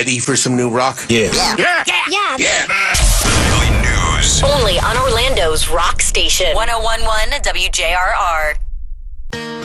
Ready for some new rock? Yeah. Daily news. Only on Orlando's Rock Station. 101.1 WJRR.